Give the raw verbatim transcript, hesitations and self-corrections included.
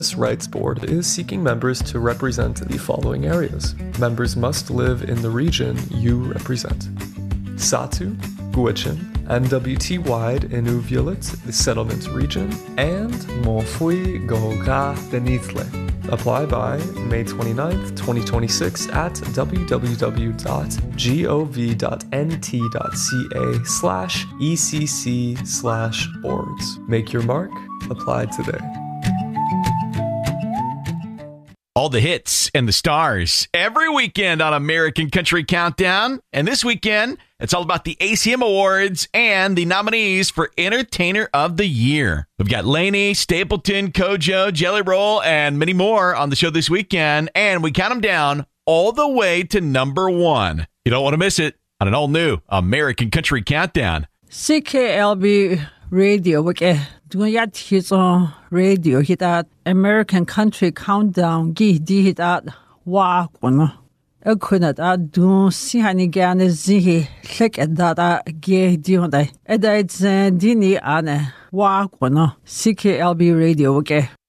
This Rights Board is seeking members to represent the following areas. Members must live in the region you represent. Satu, Gwich'in, N W T wide Inuvialuit, the settlement region, and Monfui Goga Denithle. Apply by May twenty-ninth, twenty twenty-six at www.gov.nt.ca slash ECC slash boards. Make your mark. Apply today. All the hits and the stars every weekend on American Country Countdown. And this weekend, it's all about the A C M Awards and the nominees for Entertainer of the Year. We've got Lainey, Stapleton, Kojo, Jelly Roll, and many more on the show this weekend. And we count them down all the way to number one. You don't want to miss it on an all-new American Country Countdown. C K L B Radio, okay. Dunga hits on radio hit at American Country Countdown gi di hit at wa kono. A kunat at dun sihani gan zihi click at that ge dionda. Eda it's dini ane wa kono. C K L B Radio, okay.